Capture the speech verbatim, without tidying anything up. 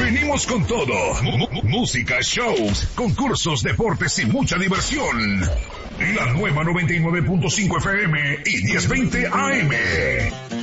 Venimos con todo. M- m- música, shows, concursos, deportes y mucha diversión. La nueva noventa y nueve punto cinco F M y diez veinte A M.